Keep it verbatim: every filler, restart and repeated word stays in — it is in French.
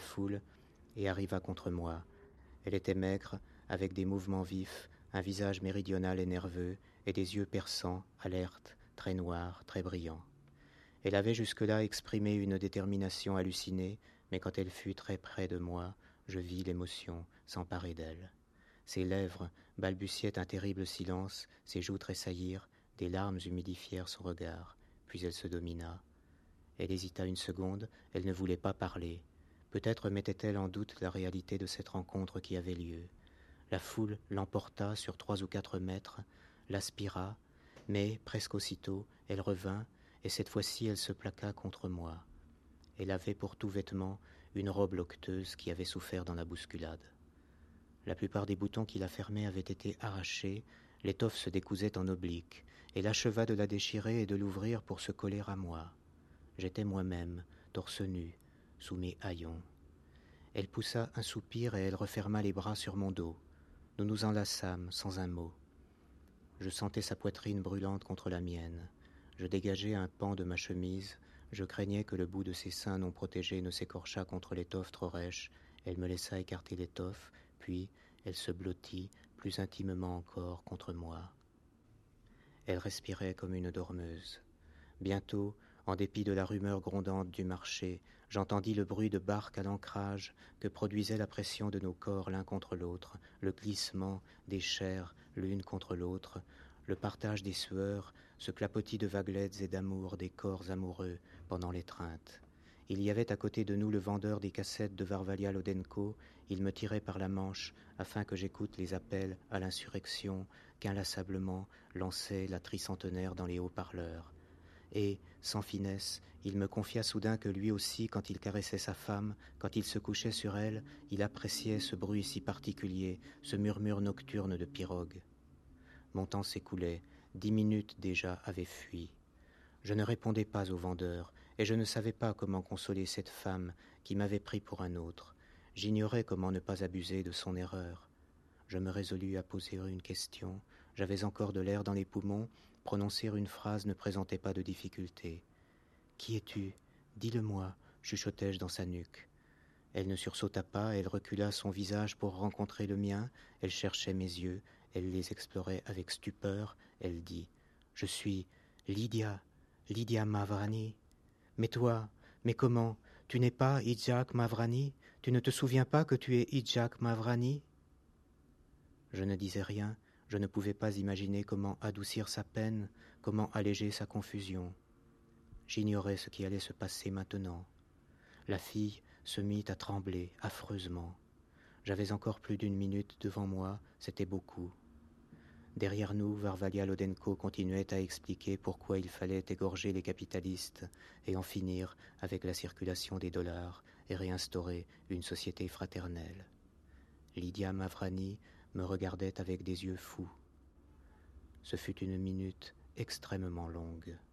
foule et arriva contre moi. Elle était maigre, avec des mouvements vifs, un visage méridional et nerveux, et des yeux perçants, alertes, très noirs, très brillants. Elle avait jusque-là exprimé une détermination hallucinée, mais quand elle fut très près de moi, je vis l'émotion s'emparer d'elle. Ses lèvres balbutiaient un terrible silence, ses joues tressaillirent, des larmes humidifièrent son regard, puis elle se domina. Elle hésita une seconde, elle ne voulait pas parler. Peut-être mettait-elle en doute la réalité de cette rencontre qui avait lieu. La foule l'emporta sur trois ou quatre mètres, l'aspira, mais, presque aussitôt, elle revint, et cette fois-ci elle se plaqua contre moi. Elle avait pour tout vêtement une robe loqueteuse qui avait souffert dans la bousculade. La plupart des boutons qui la fermaient avaient été arrachés, l'étoffe se décousait en oblique. Elle acheva de la déchirer et de l'ouvrir pour se coller à moi. J'étais moi-même, torse nu, sous mes haillons. Elle poussa un soupir et elle referma les bras sur mon dos. Nous nous enlaçâmes sans un mot. Je sentais sa poitrine brûlante contre la mienne. Je dégageai un pan de ma chemise. Je craignais que le bout de ses seins non protégés ne s'écorchât contre l'étoffe trop rêche. Elle me laissa écarter l'étoffe, puis elle se blottit plus intimement encore contre moi. Elle respirait comme une dormeuse. Bientôt, en dépit de la rumeur grondante du marché, j'entendis le bruit de barques à l'ancrage que produisait la pression de nos corps l'un contre l'autre, le glissement des chairs l'une contre l'autre, le partage des sueurs, ce clapotis de vaguelettes et d'amour des corps amoureux pendant l'étreinte. Il y avait à côté de nous le vendeur des cassettes de Varvalia Lodenko. Il me tirait par la manche afin que j'écoute les appels à l'insurrection qu'inlassablement lançait la tricentenaire dans les haut-parleurs. Et, sans finesse, il me confia soudain que lui aussi, quand il caressait sa femme, quand il se couchait sur elle, il appréciait ce bruit si particulier, ce murmure nocturne de pirogue. Mon temps s'écoulait, dix minutes déjà avaient fui. Je ne répondais pas au vendeur, et je ne savais pas comment consoler cette femme qui m'avait pris pour un autre. J'ignorais comment ne pas abuser de son erreur. Je me résolus à poser une question. J'avais encore de l'air dans les poumons. Prononcer une phrase ne présentait pas de difficulté. « Qui es-tu ? Dis-le-moi » chuchotai-je dans sa nuque. Elle ne sursauta pas, elle recula son visage pour rencontrer le mien. Elle cherchait mes yeux, elle les explorait avec stupeur. Elle dit « Je suis Lydia, Lydia Mavrani. Mais toi, mais comment ? Tu n'es pas Idjak Mavrani ? Tu ne te souviens pas que tu es Idjak Mavrani ?» Je ne disais rien, je ne pouvais pas imaginer comment adoucir sa peine, comment alléger sa confusion. J'ignorais ce qui allait se passer maintenant. La fille se mit à trembler affreusement. J'avais encore plus d'une minute devant moi, c'était beaucoup. Derrière nous, Varvalia Lodenko continuait à expliquer pourquoi il fallait égorger les capitalistes et en finir avec la circulation des dollars et réinstaurer une société fraternelle. Lydia Mavrani me regardait avec des yeux fous. Ce fut une minute extrêmement longue.